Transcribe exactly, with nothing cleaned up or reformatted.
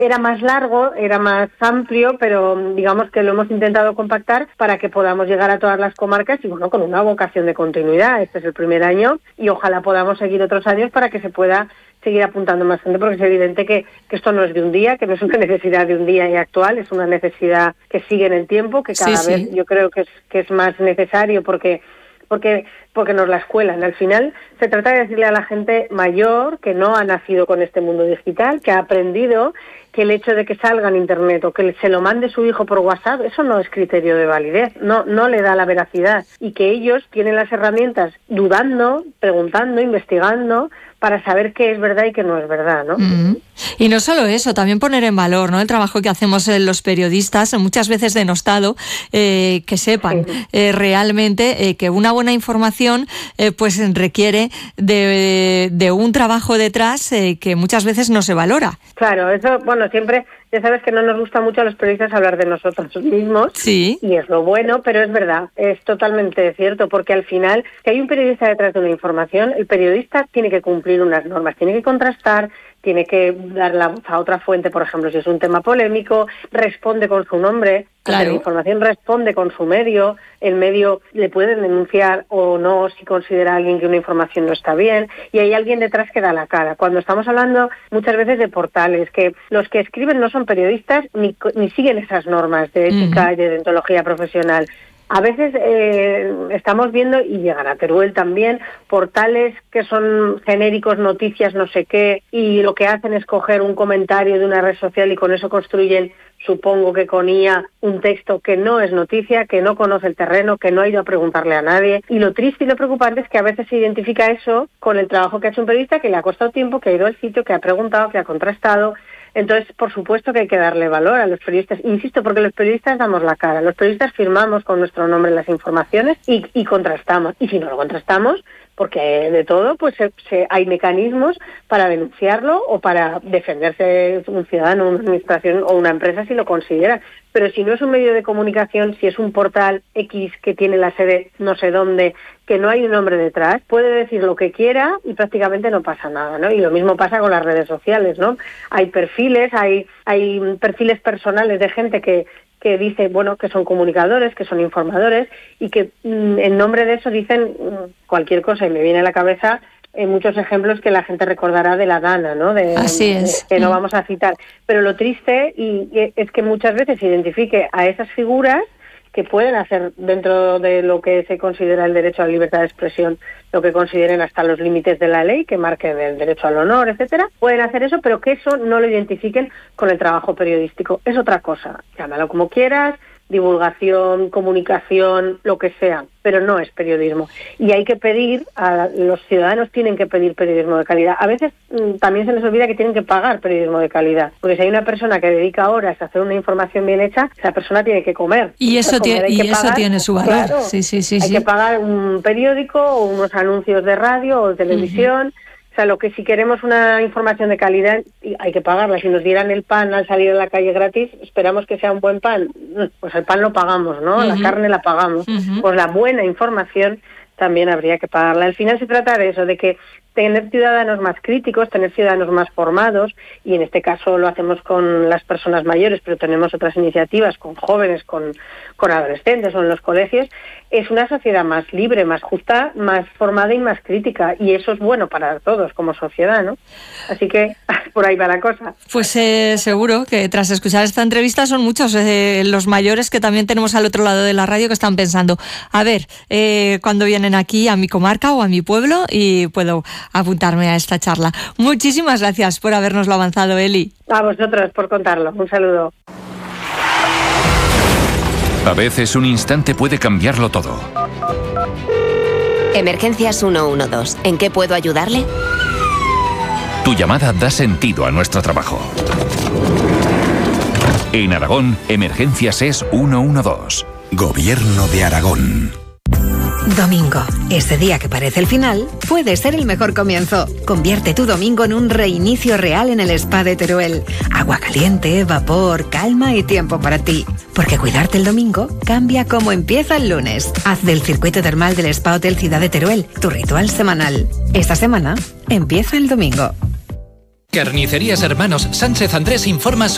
era más largo, era más amplio, pero digamos que lo hemos intentado compactar para que podamos llegar a todas las comarcas y bueno, con una vocación de continuidad. Este es el primer año y ojalá podamos seguir otros años para que se pueda seguir apuntando más gente, porque es evidente que, que esto no es de un día, que no es una necesidad de un día y actual, es una necesidad que sigue en el tiempo, que cada sí, vez sí. yo creo que es, que es más necesario porque porque porque nos la escuelan. Al final se trata de decirle a la gente mayor que no ha nacido con este mundo digital, que ha aprendido que el hecho de que salga en Internet o que se lo mande su hijo por WhatsApp, eso no es criterio de validez, no no le da la veracidad, y que ellos tienen las herramientas dudando, preguntando, investigando, para saber qué es verdad y qué no es verdad, ¿no? Mm. Y no solo eso, también poner en valor, ¿no?, el trabajo que hacemos los periodistas, muchas veces denostado, eh, que sepan Sí. eh, realmente eh, que una buena información eh, pues requiere de, de un trabajo detrás eh, que muchas veces no se valora. Claro, eso, bueno, siempre, ya sabes que no nos gusta mucho a los periodistas hablar de nosotros mismos, sí. Y es lo bueno, pero es verdad, es totalmente cierto, porque al final, si hay un periodista detrás de una información, el periodista tiene que cumplir unas normas, tiene que contrastar, tiene que dar la voz a otra fuente, por ejemplo, si es un tema polémico, responde con su nombre, claro. La información responde con su medio, el medio le puede denunciar o no si considera a alguien que una información no está bien, y hay alguien detrás que da la cara. Cuando estamos hablando muchas veces de portales, que los que escriben no son periodistas ni, ni siguen esas normas de ética uh-huh. y de deontología profesional. A veces eh, estamos viendo, y llegará a Teruel también, portales que son genéricos, noticias, no sé qué, y lo que hacen es coger un comentario de una red social y con eso construyen, supongo que con I A, un texto que no es noticia, que no conoce el terreno, que no ha ido a preguntarle a nadie. Y lo triste y lo preocupante es que a veces se identifica eso con el trabajo que ha hecho un periodista, que le ha costado tiempo, que ha ido al sitio, que ha preguntado, que ha contrastado. Entonces, por supuesto que hay que darle valor a los periodistas. Insisto, porque los periodistas damos la cara. Los periodistas firmamos con nuestro nombre las informaciones y, y contrastamos. Y si no lo contrastamos, porque de todo, pues se, se, hay mecanismos para denunciarlo o para defenderse un ciudadano, una administración o una empresa si lo considera. Pero si no es un medio de comunicación, si es un portal X que tiene la sede no sé dónde, que no hay un nombre detrás, puede decir lo que quiera y prácticamente no pasa nada, ¿no? Y lo mismo pasa con las redes sociales, ¿no? Hay perfiles, hay, hay perfiles personales de gente que que dice, bueno, que son comunicadores, que son informadores y que mmm, en nombre de eso dicen mmm, cualquier cosa, y me viene a la cabeza eh, muchos ejemplos que la gente recordará de la Dana, ¿no? De, Así es. De, que no vamos a citar. Pero lo triste y, y es que muchas veces se identifique a esas figuras que pueden hacer dentro de lo que se considera el derecho a la libertad de expresión, lo que consideren hasta los límites de la ley, que marquen el derecho al honor, etcétera, pueden hacer eso, pero que eso no lo identifiquen con el trabajo periodístico. Es otra cosa, llámalo como quieras, divulgación, comunicación, lo que sea, pero no es periodismo. Y hay que pedir, a los ciudadanos tienen que pedir periodismo de calidad. A veces mmm, también se les olvida que tienen que pagar periodismo de calidad, porque si hay una persona que dedica horas a hacer una información bien hecha, esa persona tiene que comer. Y eso, comer, tiene, y eso pagar, tiene su valor. Claro, sí, sí, sí, hay sí. que pagar un periódico o unos anuncios de radio o de televisión. Uh-huh. O sea, lo que si queremos una información de calidad, hay que pagarla. Si nos dieran el pan al salir a la calle gratis, esperamos que sea un buen pan. Pues el pan lo pagamos, ¿no? Uh-huh. La carne la pagamos. Uh-huh. Pues la buena información también habría que pagarla. Al final se trata de eso, de que tener ciudadanos más críticos, tener ciudadanos más formados, y en este caso lo hacemos con las personas mayores, pero tenemos otras iniciativas con jóvenes, con, con adolescentes o en los colegios. Es una sociedad más libre, más justa, más formada y más crítica, y eso es bueno para todos como sociedad, ¿no? Así que por ahí va la cosa. Pues eh, seguro que tras escuchar esta entrevista son muchos eh, los mayores que también tenemos al otro lado de la radio que están pensando, a ver, eh, cuando vienen aquí a mi comarca o a mi pueblo y puedo apuntarme a esta charla. Muchísimas gracias por habernoslo avanzado, Eli. A vosotros por contarlo. Un saludo. A veces un instante puede cambiarlo todo. Emergencias ciento doce. ¿En qué puedo ayudarle? Tu llamada da sentido a nuestro trabajo. En Aragón, Emergencias es ciento doce. Gobierno de Aragón. Domingo. Ese día que parece el final puede ser el mejor comienzo. Convierte tu domingo en un reinicio real en el spa de Teruel. Agua caliente, vapor, calma y tiempo para ti. Porque cuidarte el domingo cambia cómo empieza el lunes. Haz del circuito termal del Spa Hotel Ciudad de Teruel tu ritual semanal. Esta semana empieza el domingo. Carnicerías Hermanos Sánchez Andrés informa sobre